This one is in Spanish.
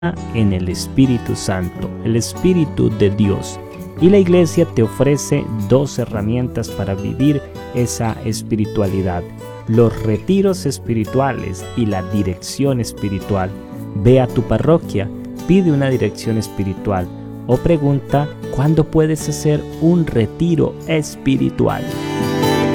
en el Espíritu Santo, el Espíritu de Dios. Y la Iglesia te ofrece 2 herramientas para vivir esa espiritualidad: los retiros espirituales y la dirección espiritual. Ve a tu parroquia, pide una dirección espiritual o pregunta cuándo puedes hacer un retiro espiritual.